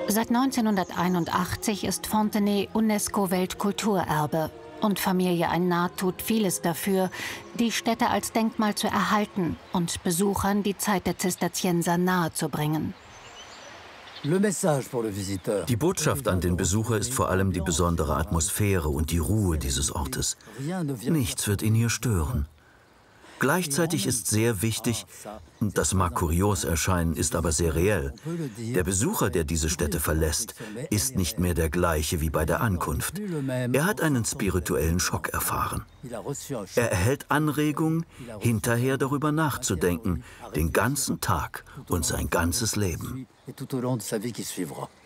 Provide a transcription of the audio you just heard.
Seit 1981 ist Fontenay UNESCO-Weltkulturerbe und Familie Ainat tut vieles dafür, die Stätte als Denkmal zu erhalten und Besuchern die Zeit der Zisterzienser nahezubringen. Die Botschaft an den Besucher ist vor allem die besondere Atmosphäre und die Ruhe dieses Ortes. Nichts wird ihn hier stören. Gleichzeitig ist sehr wichtig, das mag kurios erscheinen, ist aber sehr reell, der Besucher, der diese Stätte verlässt, ist nicht mehr der gleiche wie bei der Ankunft. Er hat einen spirituellen Schock erfahren. Er erhält Anregung, hinterher darüber nachzudenken, den ganzen Tag und sein ganzes Leben. Et tout au long de sa vie qui suivra.